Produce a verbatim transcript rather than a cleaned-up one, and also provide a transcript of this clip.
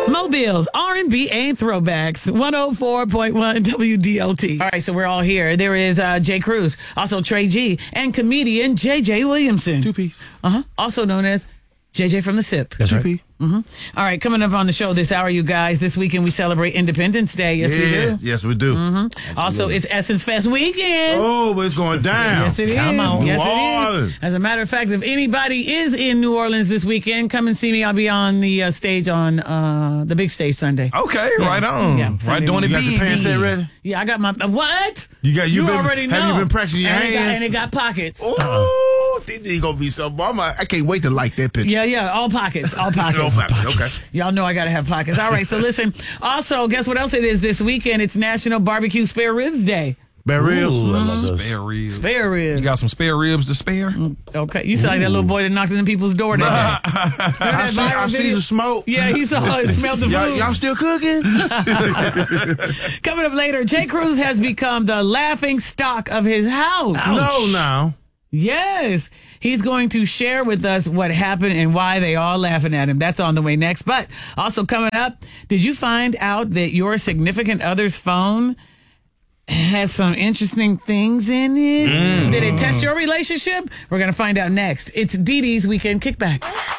Mobiles, R and B, and throwbacks. one oh four point one W D L T. All right, so we're all here. There is uh, Jay Cruz, also Trey G, and comedian J J Williamson. Two P. Uh-huh. Also known as J J from the S I P. That's right. Two P. Mm-hmm. All right, coming up on the show this hour, you guys. This weekend we celebrate Independence Day. Yes, yeah, we do. Yes, we do. Mm-hmm. Also, it's Essence Fest weekend. Oh, but it's going down. Yes, it is. Come on. Yes, New it Orleans. is. As a matter of fact, if anybody is in New Orleans this weekend, come and see me. I'll be on the uh, stage on uh, the big stage Sunday. Okay, Yeah. right on. Yeah, right Sunday doing it. morning. You got your pants set ready? Yeah, I got my uh, what? You got you, You been, already know. Have you been practicing your and It got, hands? and it got pockets. Oh, this is gonna be something. I'm a, I can't wait to like that picture. Yeah, yeah, all pockets, all pockets. No pockets, okay. Y'all know I gotta have pockets. All right, so listen. Also, guess what else it is this weekend? It's National Barbecue Spare Ribs Day. Spare ribs. Ooh, I love Mhm. those. Spare ribs. Spare ribs. You got some spare ribs to spare? Okay, you sound like that little boy that knocked on people's door that day. I see, I see the smoke. Yeah, he saw it, smelled the Y'all, food. y'all still cooking? Coming up later, Jay Cruz has become the laughing stock of his house. No, now. Yes. He's going to share with us what happened and why they all laughing at him. That's on the way next. But also coming up, did you find out that your significant other's phone has some interesting things in it? Mm. Did it test your relationship? We're going to find out next. It's Dee Dee's Weekend Kickback.